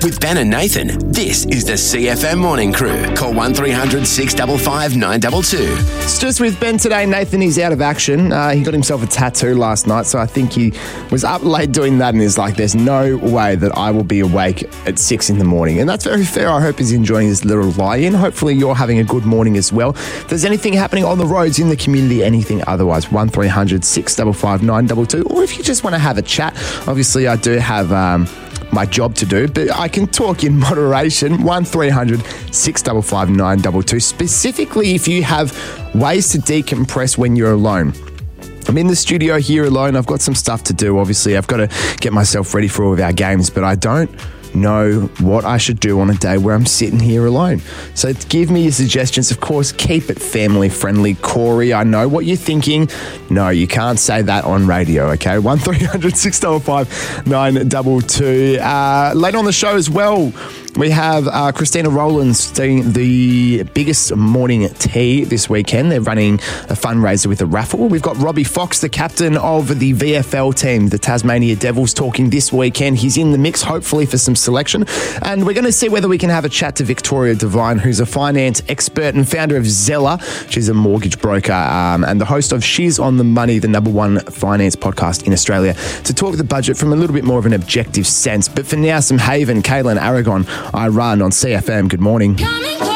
With Ben and Nathan, this is the CFM Morning Crew. Call 1300 655 922. It's just with Ben today. Nathan is out of action. He got himself a tattoo last night, so I think he was up late doing that and is like, there's no way that I will be awake at 6 in the morning. And that's very fair. I hope he's enjoying his little lie-in. Hopefully you're having a good morning as well. If there's anything happening on the roads, in the community, anything otherwise, 1300 655 922. Or if you just want to have a chat, obviously I do have my job to do, but I can talk in moderation. 1300 655 922. Specifically, if you have ways to decompress when you're alone. I'm in the studio here alone. I've got some stuff to do. Obviously, I've got to get myself ready for all of our games, but I don't know what I should do on a day where I'm sitting here alone. So give me your suggestions. Of course, keep it family friendly. Corey, I know what you're thinking. No, you can't say that on radio, okay? 1300 655 922. Later on the show as well, we have Christina Rowlands doing the biggest morning tea this weekend. They're running a fundraiser with a raffle. We've got Robbie Fox, the captain of the VFL team, the Tasmania Devils, talking this weekend. He's in the mix, hopefully, for some selection. And we're going to see whether we can have a chat to Victoria Devine, who's a finance expert and founder of Zella. She's a mortgage broker and the host of She's on the Money, the #1 finance podcast in Australia, to talk the budget from a little bit more of an objective sense. But for now, some Haven, Kaylin Aragon, I Run on CFM. Good morning.